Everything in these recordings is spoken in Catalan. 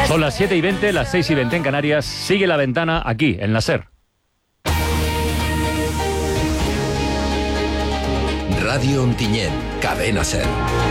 Son las 7:20, las 6:20 en Canarias. Sigue La Ventana aquí, en la SER. Radio Ontinyent, cadena SER.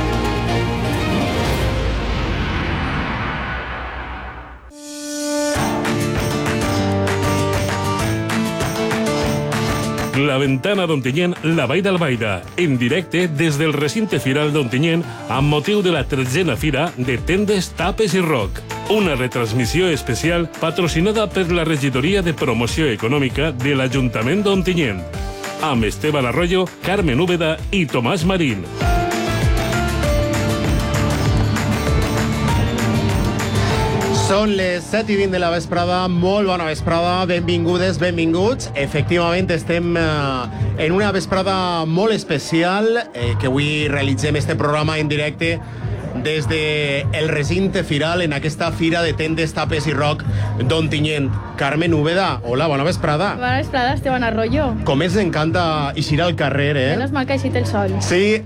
La Ventana d'Ontinyent, la Vall d'Albaida, en directe des del recinte firal d'Ontinyent amb motiu de la 13a Fira de Tendes, Tapes i Rock. Una retransmissió especial patrocinada per la Regidoria de Promoció Econòmica de l'Ajuntament d'Ontinyent, amb Esteban Arroyo, Carmen Úbeda i Tomàs Marín. Són les 7:20 de la vesprada, molt bona vesprada, benvingudes, benvinguts. Efectivament, estem en una vesprada molt especial, que avui realitzem este programa en directe des del recinte firal en aquesta Fira de Tendes, Tapes i Rock d'Ontinyent. Carmen Úbeda, hola, bona vesprada. Bona vesprada, Esteban Arroyo. Com ens encanta eixir al carrer, Menos mal que ha eixit el sol. Sí.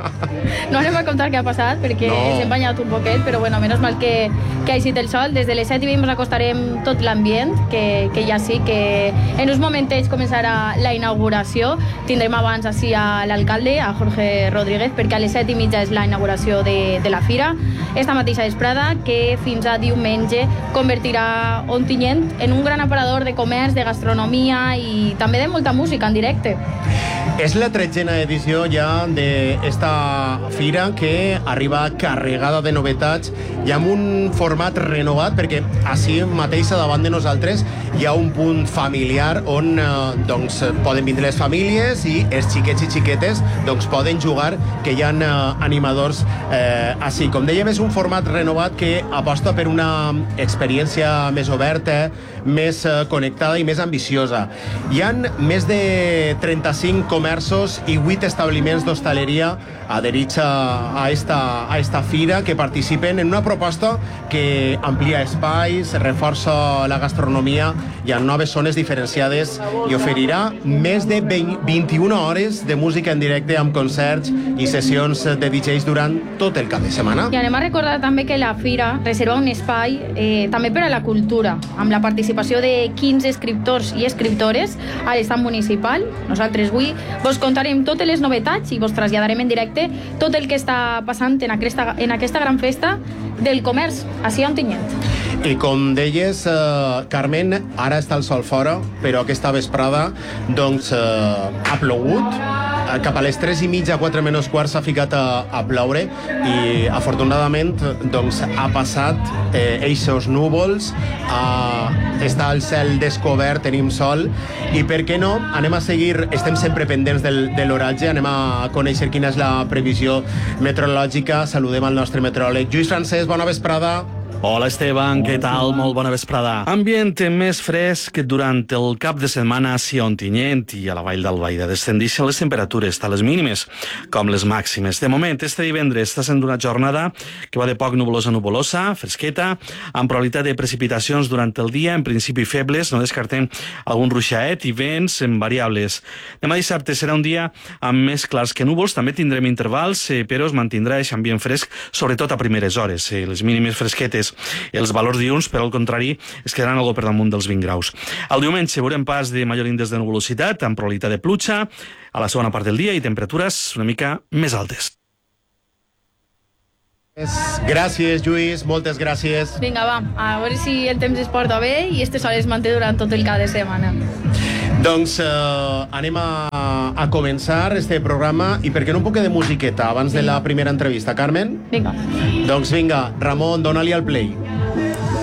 No anem a contar què ha passat, perquè ens hem banyat un poquet, però bueno, menos mal que ha eixit el sol. Des de les 7:20 ens acostarem tot l'ambient, que ja sí, que en uns momentets començarà la inauguració. Tindrem abans així a l'alcalde, a Jorge Rodríguez, perquè a les 7:30 és la inauguració de la Fira. Esta mateixa vesprada, que fins a diumenge convertirà Ontinyent en un gran aparador de comerç, de gastronomia i també de molta música en directe. És la 13a edició ja d'esta fira, que arriba carregada de novetats i amb un format renovat, perquè així mateix davant de nosaltres hi ha un punt familiar on poden vindre les famílies i els xiquets i xiquetes poden jugar, que hi ha animadors així. Com dèiem, és un format renovat que aposta per una experiència més oberta, més connectada i més ambiciosa. Hi ha més de 35 comerços i 8 establiments d'hostaleria adherits a esta fira, que participen en una proposta que amplia espais, reforça la gastronomia, hi ha noves zones diferenciades i oferirà més de 21 hores de música en directe amb concerts i sessions de DJs durant tot el cap de setmana. I anem a recordar també que la fira reserva un espai també per a la cultura, amb la participació de 15 escriptors i escriptores a l'estat municipal. Nosaltres avui vos contarem totes les novetats i vos traslladarem en directe tot el que està passant en aquesta gran festa del comerç així a Ontinyent. I com deies, Carmen, ara està el sol fora, però aquesta vesprada ha plogut. Cap a les 3:30, 4 menys quart, s'ha ficat a ploure i afortunadament ha passat eixos núvols, està el cel descobert, tenim sol i per què no, anem a seguir, estem sempre pendents de l'oratge, anem a conèixer quina és la previsió meteorològica. Saludem al nostre meteoròleg Lluís Francesc, bona vesprada. Hola Esteban, què tal? Molt bona vesprada. Ambient més fresc durant el cap de setmana a Ontinyent i a la Vall d'Albaida. Descendeixen les temperatures, tant les mínimes com les màximes. De moment, este divendres està sent una jornada que va de poc nuvolosa a nuvolosa, fresqueta, amb probabilitat de precipitacions durant el dia, en principi febles, no descartem algun ruixaet i vents variables. Demà dissabte serà un dia amb més clars que núvols, també tindrem intervals, però es mantindrà aquest ambient fresc, sobretot a primeres hores. Les mínimes fresquetes. Els valors diürns, per al contrari, es quedaran algo per damunt dels 20 graus. El diumenge veurem pas de major índex de nuvolositat, amb probabilitat de pluja a la segona part del dia i temperatures una mica més altes. Gràcies, Lluís, moltes gràcies. Vinga, va, a veure si el temps es porta bé i este sol es manté durant tot el cap de setmana. Anem a començar este programa i per què no un poc de musiqueta abans de la primera entrevista, Carmen? Vinga. Vinga, Ramon, dona-li al play.